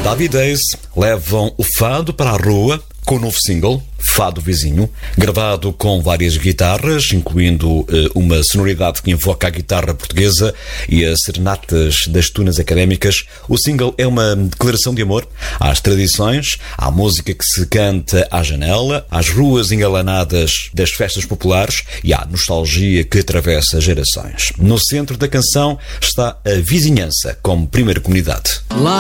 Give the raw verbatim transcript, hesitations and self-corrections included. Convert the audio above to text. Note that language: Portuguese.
Davi Days levam o fado para a rua com o novo single, Fado Vizinho, gravado com várias guitarras, incluindo uh, uma sonoridade que invoca a guitarra portuguesa e as serenatas das tunas académicas. O single é uma declaração de amor às tradições, à música que se canta à janela, às ruas engalanadas das festas populares e à nostalgia que atravessa gerações. No centro da canção está a vizinhança como primeira comunidade.